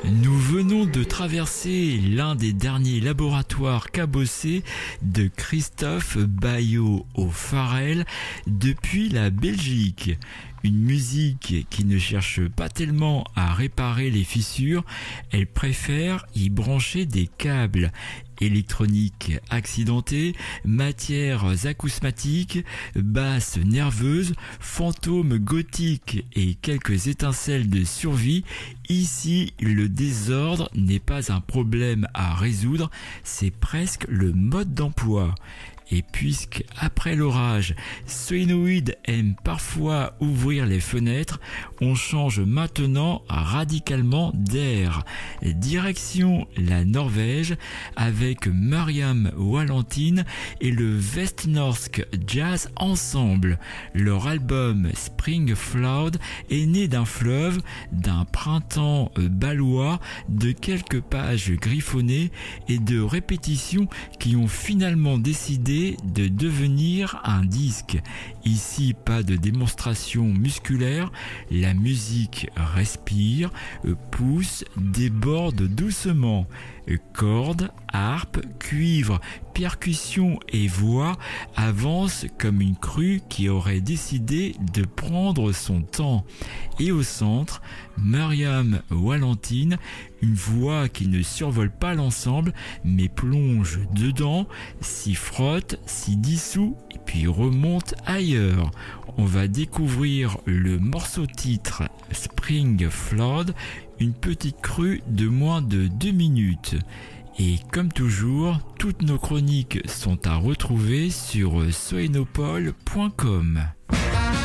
Nous venons de traverser l'un des derniers laboratoires cabossés de Christophe Baillot au Farel depuis la Belgique. Une musique qui ne cherche pas tellement à réparer les fissures, elle préfère y brancher des câbles. Électronique accidentée, matières acousmatiques, basses nerveuses, fantômes gothiques et quelques étincelles de survie, ici le désordre n'est pas un problème à résoudre, c'est presque le mode d'emploi. Et puisque, après l'orage, Soinoïde aime parfois ouvrir les fenêtres, on change maintenant radicalement d'air. Direction la Norvège avec Mariam Wallentin et le Vestnorsk Jazz Ensemble. Leur album Spring Flood est né d'un fleuve, d'un printemps balois, de quelques pages griffonnées et de répétitions qui ont finalement décidé de devenir un disque. Ici, pas de démonstration musculaire, la musique respire, pousse, déborde doucement. Cordes, harpe, cuivre, percussion et voix avancent comme une crue qui aurait décidé de prendre son temps. Et au centre, Mariam Wallentin, une voix qui ne survole pas l'ensemble mais plonge dedans, s'y frotte, s'y dissout et puis remonte ailleurs. On va découvrir le morceau titre Spring Flood, une petite crue de moins de 2 minutes. Et comme toujours, toutes nos chroniques sont à retrouver sur soenopole.com.